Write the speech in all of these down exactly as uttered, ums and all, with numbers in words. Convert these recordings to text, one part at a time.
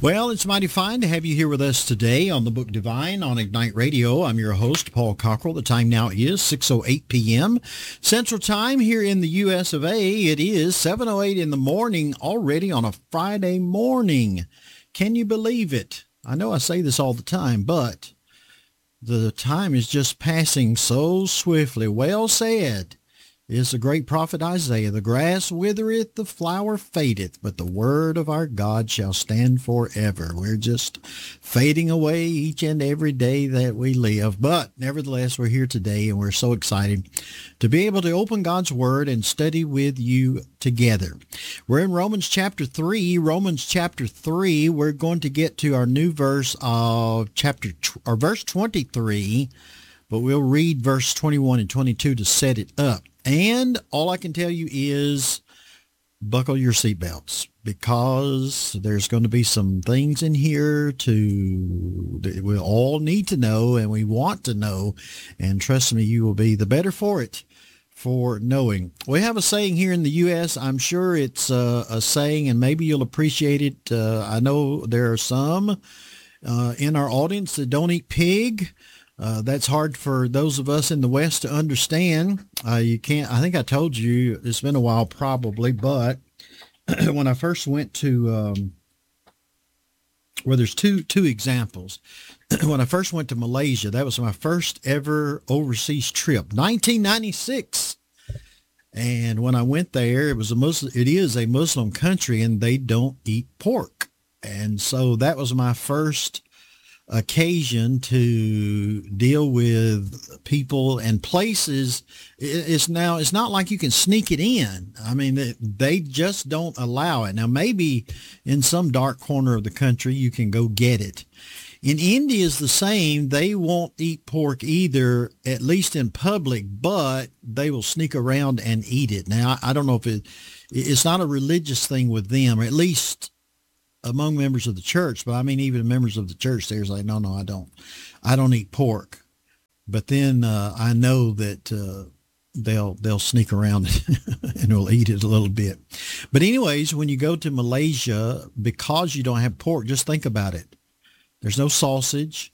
Well, it's mighty fine to have you here with us today on the Book Divine on Ignite Radio. I'm your host, Paul Cockrell. The time now is six oh eight p.m. Central Time here in the U S of A. It is seven oh eight in the morning already on a Friday morning. Can you believe it? I know I say this all the time, but the time is just passing so swiftly. Well said is the great prophet Isaiah. The grass withereth, the flower fadeth, but the word of our God shall stand forever. We're just fading away each and every day that we live. But nevertheless, we're here today, and we're so excited to be able to open God's word and study with you together. We're in Romans chapter three. Romans chapter three, we're going to get to our new verse of chapter, or verse twenty-three, but we'll read verse twenty-one and twenty-two to set it up. And all I can tell you is buckle your seatbelts, because there's going to be some things in here to that we all need to know, and we want to know. And trust me, you will be the better for it, for knowing. We have a saying here in the U S. I'm sure it's uh, a saying, and maybe you'll appreciate it. Uh, I know there are some uh, in our audience that don't eat pig. Uh, that's hard for those of us in the West to understand. Uh, you can't, I think I told you, it's been a while probably, but when I first went to, um, well, there's two, two examples. When I first went to Malaysia, that was my first ever overseas trip, nineteen ninety-six. And when I went there, it was a Muslim, it is a Muslim country, and they don't eat pork. And so that was my first occasion to deal with people and places. It's now, it's not like you can sneak it in. I mean, they just don't allow it. Now, maybe in some dark corner of the country, you can go get it. In India is the same. They won't eat pork either, at least in public, but they will sneak around and eat it. Now, I don't know if it, it's not a religious thing with them, or at least among members of the church, but I mean, even members of the church, there's like, no, no, I don't, I don't eat pork. But then uh, I know that uh, they'll they'll sneak around and will eat it a little bit. But anyways, when you go to Malaysia, because you don't have pork, just think about it. There's no sausage.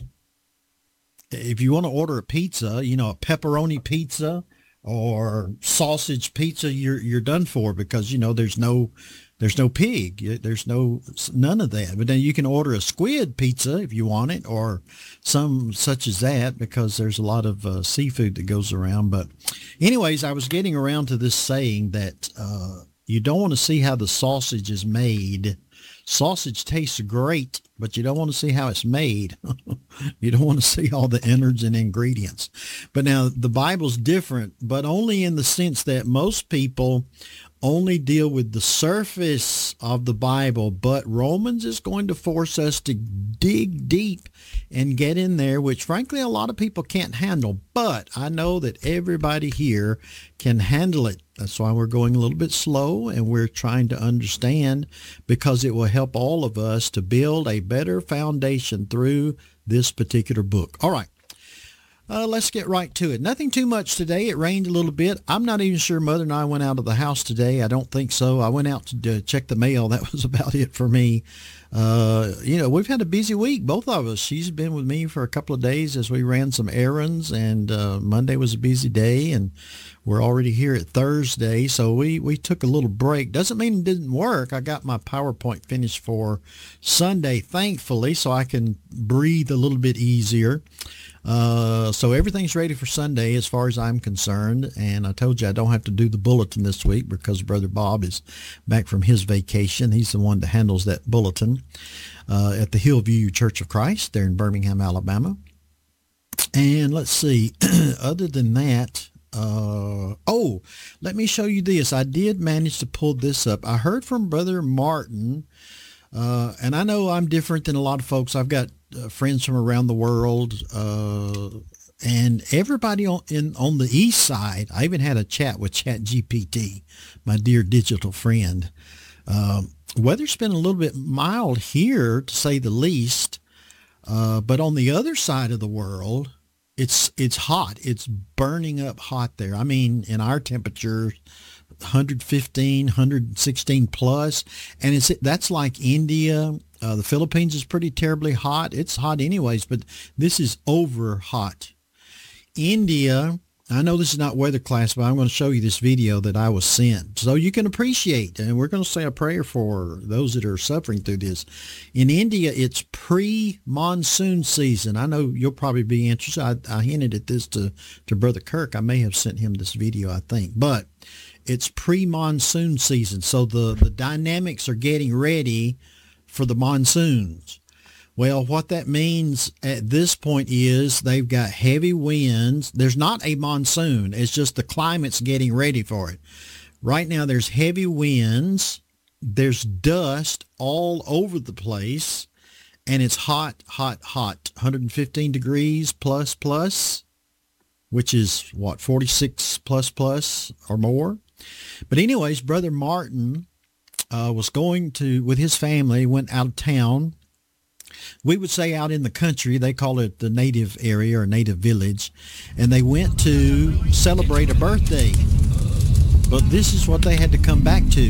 If you want to order a pizza, you know, a pepperoni pizza or sausage pizza, you're you're done for, because you know there's no. There's no pig. There's no, none of that. But then you can order a squid pizza if you want it, or some such as that, because there's a lot of uh, seafood that goes around. But anyways, I was getting around to this saying that uh, you don't want to see how the sausage is made. Sausage tastes great, but you don't want to see how it's made. You don't want to see all the innards and ingredients. But now the Bible's different, but only in the sense that most people only deal with the surface of the Bible, but Romans is going to force us to dig deep and get in there, which frankly a lot of people can't handle. But I know that everybody here can handle it. That's why we're going a little bit slow, and we're trying to understand, because it will help all of us to build a better foundation through this particular book. All right. Uh, let's get right to it. Nothing too much today. It rained a little bit. I'm not even sure Mother and I went out of the house today. I don't think so. I went out to uh, check the mail. That was about it for me. Uh, you know, we've had a busy week, both of us. She's been with me for a couple of days as we ran some errands, and uh, Monday was a busy day, and we're already here at Thursday, so we, we took a little break. Doesn't mean it didn't work. I got my PowerPoint finished for Sunday, thankfully, so I can breathe a little bit easier. Uh, so everything's ready for Sunday as far as I'm concerned. And I told you I don't have to do the bulletin this week because Brother Bob is back from his vacation. He's the one that handles that bulletin uh, at the Hillview Church of Christ there in Birmingham, Alabama. And let's see, other than that, uh, oh, let me show you this. I did manage to pull this up. I heard from Brother Martin, uh, and I know I'm different than a lot of folks. I've got Uh, friends from around the world, uh, and everybody on in on the east side. I even had a chat with Chat G P T, my dear digital friend. Um, weather's been a little bit mild here, to say the least, uh, but on the other side of the world, it's it's hot. It's burning up hot there. I mean, in our temperature, one fifteen, one sixteen plus, and it's that's like India Uh, the Philippines is pretty terribly hot. It's hot anyways, but this is over hot. India, I know this is not weather class, but I'm going to show you this video that I was sent so you can appreciate. And we're going to say a prayer for those that are suffering through this. In India, it's pre-monsoon season. I know you'll probably be interested. I, I hinted at this to, to Brother Kirk. I may have sent him this video, I think. But it's pre-monsoon season. So the, the dynamics are getting ready for the monsoons. Well, what that means at this point is they've got heavy winds. There's not a monsoon. It's just the climate's getting ready for it. Right now, there's heavy winds. There's dust all over the place. And it's hot, hot, hot. one hundred fifteen degrees plus, plus, which is, what, forty-six plus, plus or more. But anyways, Brother Martin uh, was going to, with his family, went out of town. We would say out in the country. They call it the native area or native village. And they went to celebrate a birthday. But this is what they had to come back to.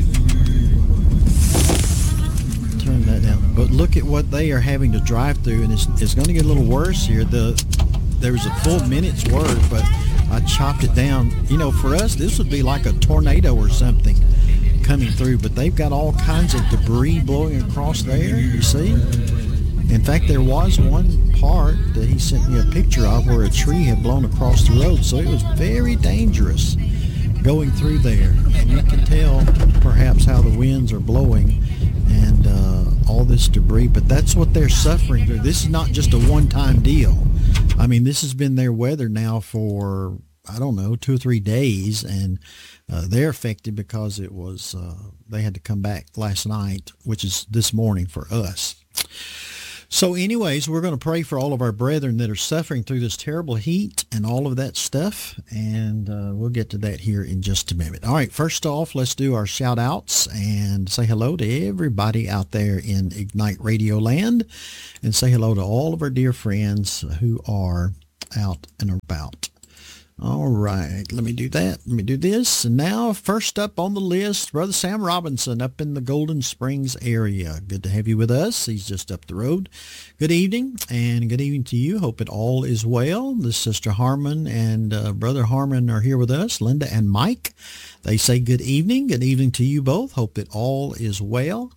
Turn that down. But look at what they are having to drive through. And it's, it's going to get a little worse here. The There was a full minute's worth, but I chopped it down. You know, for us, this would be like a tornado or something coming through. But they've got all kinds of debris blowing across there. You see? In fact, there was one part that he sent me a picture of where a tree had blown across the road, so it was very dangerous going through there. And you can tell perhaps how the winds are blowing and uh, all this debris, but that's what they're suffering through. This is not just a one-time deal. I mean, this has been their weather now for, I don't know, two or three days, and uh, they're affected because it was, uh, they had to come back last night, which is this morning for us. So anyways, we're going to pray for all of our brethren that are suffering through this terrible heat and all of that stuff, and uh, we'll get to that here in just a minute. All right, first off, let's do our shout-outs and say hello to everybody out there in Ignite Radio Land, and say hello to all of our dear friends who are out and about. All right, let me do that. Let me do this. And now, first up on the list, Brother Sam Robinson up in the Golden Springs area. Good to have you with us. He's just up the road. Good evening, and good evening to you. Hope it all is well. This Sister Harmon and uh, Brother Harmon are here with us, Linda and Mike. They say good evening. Good evening to you both. Hope that all is well.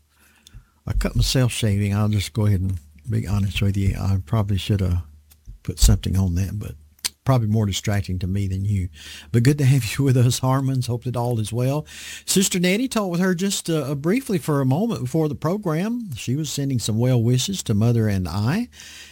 I cut myself shaving. I'll just go ahead and be honest with you. I probably should have put something on that, but probably more distracting to me than you. But good to have you with us, Harmons. Hope that all is well. Sister Nettie talked with her just uh, briefly for a moment before the program. She was sending some well wishes to Mother and I.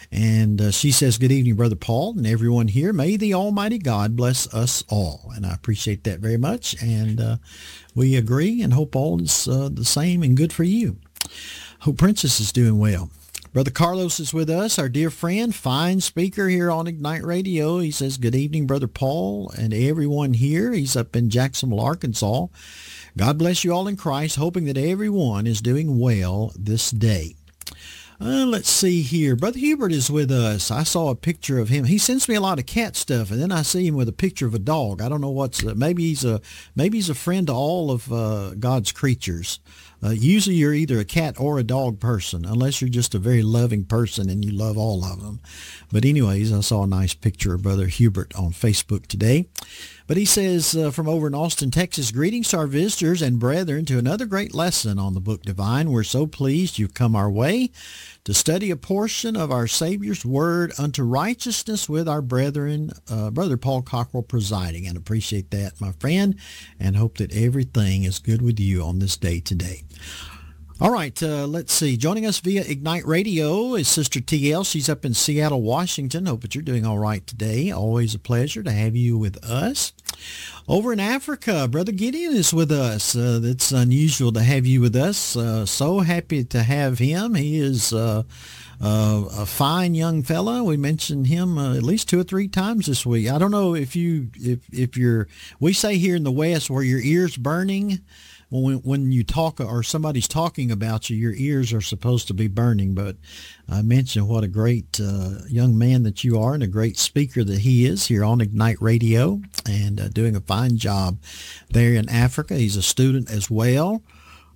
And uh, she says, good evening, Brother Paul and everyone here. May the Almighty God bless us all. And I appreciate that very much. And uh, we agree and hope all is uh, the same and good for you. Hope Princess is doing well. Brother Carlos is with us, our dear friend, fine speaker here on Ignite Radio. He says, good evening, Brother Paul, and everyone here. He's up in Jacksonville, Arkansas. God bless you all in Christ, hoping that everyone is doing well this day. Uh, let's see here. Brother Hubert is with us. I saw a picture of him. He sends me a lot of cat stuff, and then I see him with a picture of a dog. I don't know what's, uh, maybe he's a, maybe he's a friend to all of uh, God's creatures. Uh, usually you're either a cat or a dog person, unless you're just a very loving person and you love all of them. But anyways, I saw a nice picture of Brother Hubert on Facebook today. But he says uh, from over in Austin, Texas, greetings to our visitors and brethren to another great lesson on the Book Divine. We're so pleased you've come our way to study a portion of our Savior's Word unto righteousness with our brethren, uh, Brother Paul Cockrell presiding. And appreciate that, my friend, and hope that everything is good with you on this day today. All right, uh, let's see. Joining us via Ignite Radio is Sister T L. She's up in Seattle, Washington. Hope that you're doing all right today. Always a pleasure to have you with us. Over in Africa, Brother Gideon is with us. Uh, it's unusual to have you with us. Uh, so happy to have him. He is uh, uh, a fine young fella. We mentioned him uh, at least two or three times this week. I don't know if you, if if you're, we say here in the West, where your ears burning. When when you talk or somebody's talking about you, your ears are supposed to be burning. But I mentioned what a great uh, young man that you are and a great speaker that he is here on Ignite Radio, and uh, doing a fine job there in Africa. He's a student as well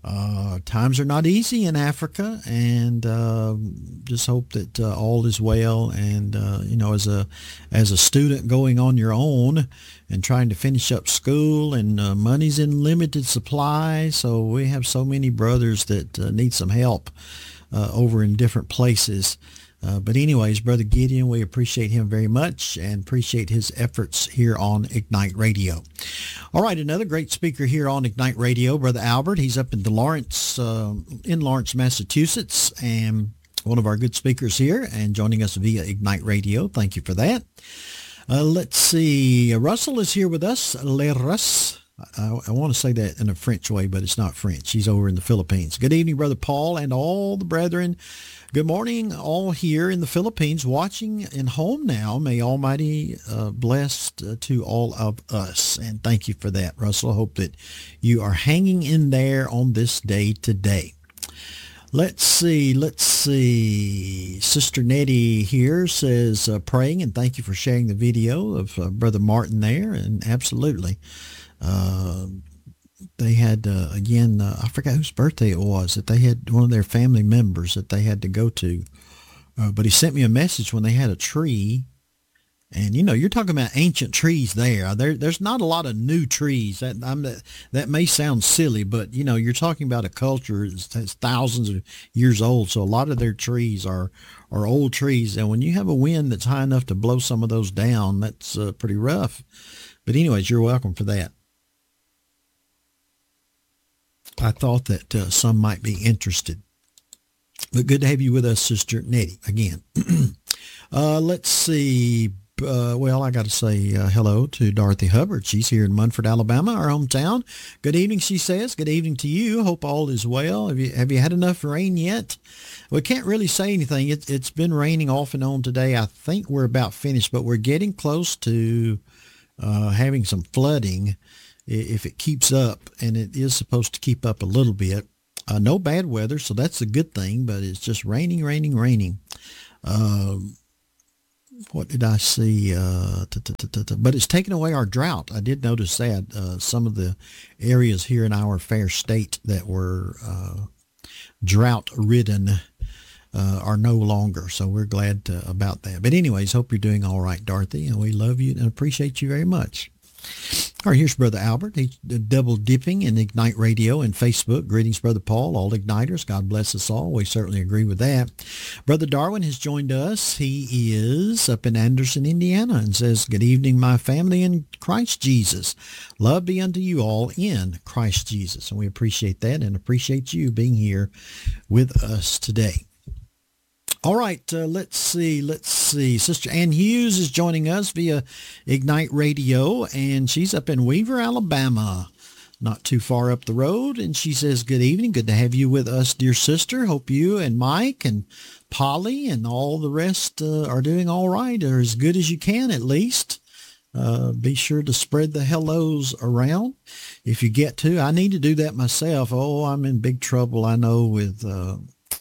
Uh, times are not easy in Africa, and uh, just hope that uh, all is well. And uh, you know, as a as a student going on your own and trying to finish up school, and uh, money's in limited supply, so we have so many brothers that uh, need some help uh, over in different places. Uh, but anyways, Brother Gideon, we appreciate him very much and appreciate his efforts here on Ignite Radio. All right, another great speaker here on Ignite Radio, Brother Albert. He's up in the Lawrence, uh, in Lawrence, Massachusetts, and one of our good speakers here and joining us via Ignite Radio. Thank you for that. Uh, let's see. Russell is here with us. Le Russ. I, I want to say that in a French way, but it's not French. He's over in the Philippines. Good evening, Brother Paul, and all the brethren. Good morning, all here in the Philippines, watching and home now. May Almighty uh, bless uh, to all of us. And thank you for that, Russell. I hope that you are hanging in there on this day today. Let's see, let's see. Sister Nettie here says, uh, praying, and thank you for sharing the video of uh, Brother Martin there. And absolutely. Uh, They had, uh, again, uh, I forgot whose birthday it was, that they had one of their family members that they had to go to. Uh, but he sent me a message when they had a tree. And, you know, you're talking about ancient trees there. there there's not a lot of new trees. That I'm, that may sound silly, but, you know, you're talking about a culture that's thousands of years old. So a lot of their trees are, are old trees. And when you have a wind that's high enough to blow some of those down, that's uh, pretty rough. But anyways, you're welcome for that. I thought that uh, some might be interested. But good to have you with us, Sister Nettie, again. uh, let's see. Uh, well, I got to say uh, hello to Dorothy Hubbard. She's here in Munford, Alabama, our hometown. Good evening, she says. Good evening to you. Hope all is well. Have you have you had enough rain yet? We can't really say anything. It, it's been raining off and on today. I think we're about finished, but we're getting close to uh, having some flooding if it keeps up, and it is supposed to keep up a little bit. Uh, no bad weather, so that's a good thing, but it's just raining, raining, raining. Uh, what did I see? Uh, but it's taken away our drought. I did notice that. Uh, some of the areas here in our fair state that were uh, drought-ridden uh, are no longer, so we're glad to, about that. But anyways, hope you're doing all right, Dorothy, and we love you and appreciate you very much. All right, here's Brother Albert. He's double dipping in Ignite Radio and Facebook. Greetings, Brother Paul, all Igniters. God bless us all. We certainly agree with that. Brother Darwin has joined us. He is up in Anderson, Indiana, and says, good evening, my family in Christ Jesus. Love be unto you all in Christ Jesus. And we appreciate that and appreciate you being here with us today. All right, uh, let's see, let's see. Sister Ann Hughes is joining us via Ignite Radio, and she's up in Weaver, Alabama, not too far up the road. And she says, good evening, good to have you with us, dear sister. Hope you and Mike and Polly and all the rest uh, are doing all right, or as good as you can at least. Uh, be sure to spread the hellos around if you get to. I need to do that myself. Oh, I'm in big trouble, I know, with uh,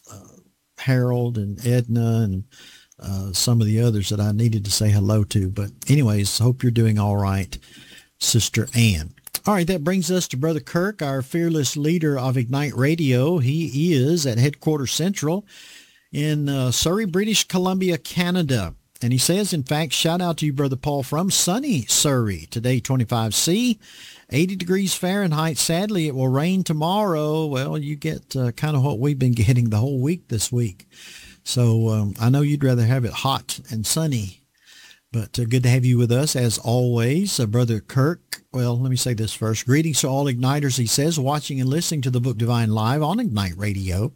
Harold and Edna and uh, some of the others that I needed to say hello to. But anyways, hope you're doing all right, Sister Ann. All right, that brings us to Brother Kirk, our fearless leader of Ignite Radio. He is at Headquarters Central in uh, Surrey, British Columbia, Canada. And he says, in fact, shout out to you, Brother Paul, from sunny Surrey. Today, twenty-five C, eighty degrees Fahrenheit. Sadly, it will rain tomorrow. Well, you get uh, kind of what we've been getting the whole week this week. So um, I know you'd rather have it hot and sunny. But uh, good to have you with us, as always. Uh, Brother Kirk, well, let me say this first. Greetings to all Igniters, he says, watching and listening to the Book Divine live on Ignite Radio.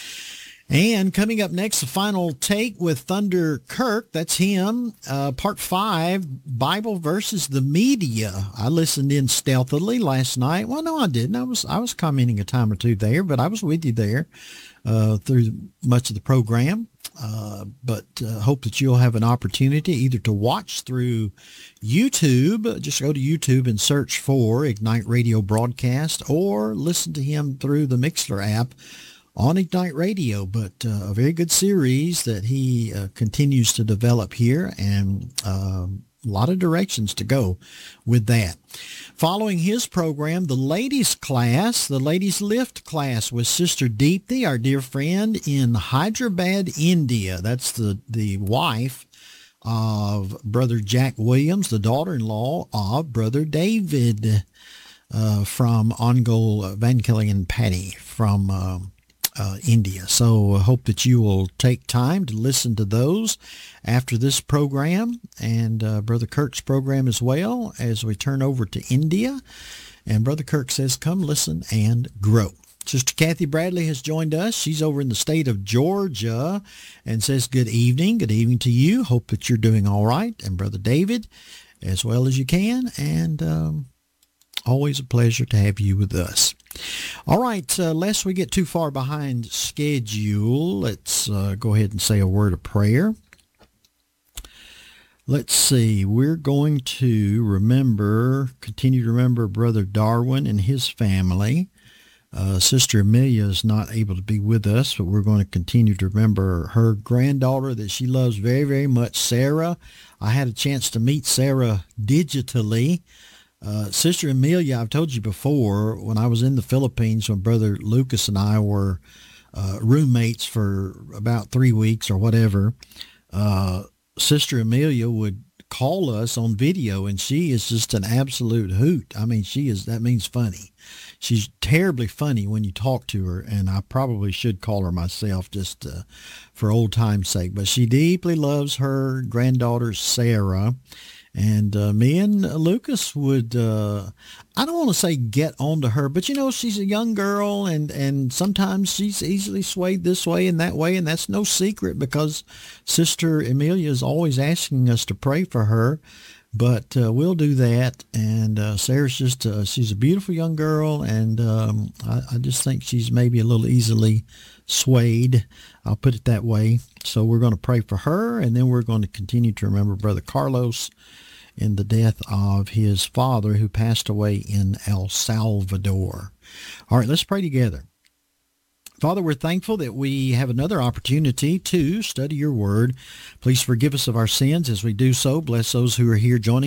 And coming up next, the final take with Thunder Kirk. That's him. Uh, part five, Bible versus the media. I listened in stealthily last night. Well, no, I didn't. I was I was commenting a time or two there, but I was with you there uh, through much of the program. Uh, but uh, hope that you'll have an opportunity either to watch through YouTube. Just go to YouTube and search for Ignite Radio Broadcast, or listen to him through the Mixler app on Ignite Radio. But uh, a very good series that he uh, continues to develop here, and um, a lot of directions to go with that. Following his program, the ladies class, the ladies lift class with Sister Deepthi, our dear friend in Hyderabad, India. That's the, the wife of Brother Jack Williams, the daughter-in-law of Brother David uh, from Ongole Vankelian Paddy from uh, uh, India. So I hope that you will take time to listen to those after this program and uh, Brother Kirk's program as well as we turn over to India. And Brother Kirk says, come listen and grow. Sister Kathy Bradley has joined us. She's over in the state of Georgia and says, good evening. Good evening to you. Hope that you're doing all right. And Brother David, as well as you can. And um, always a pleasure to have you with us. All right, uh, lest we get too far behind schedule, let's uh, go ahead and say a word of prayer. Let's see, we're going to remember, continue to remember Brother Darwin and his family. Uh, Sister Amelia is not able to be with us, but we're going to continue to remember her granddaughter that she loves very, very much, Sarah. I had a chance to meet Sarah digitally. Uh, Sister Amelia, I've told you before, when I was in the Philippines, when Brother Lucas and I were uh, roommates for about three weeks or whatever, uh, Sister Amelia would call us on video, and she is just an absolute hoot. I mean, she is, that means funny. She's terribly funny when you talk to her, and I probably should call her myself just uh, for old time's sake. But she deeply loves her granddaughter, Sarah. And uh, me and Lucas would, uh, I don't want to say get on to her, but, you know, she's a young girl, and, and sometimes she's easily swayed this way and that way, and that's no secret because Sister Amelia is always asking us to pray for her. But uh, we'll do that, and uh, Sarah's just, uh, she's a beautiful young girl, and um, I, I just think she's maybe a little easily swayed. I'll put it that way. So we're going to pray for her, and then we're going to continue to remember Brother Carlos in the death of his father who passed away in El Salvador. All right, let's pray together. Father, we're thankful that we have another opportunity to study your word. Please forgive us of our sins as we do so. Bless those who are here joining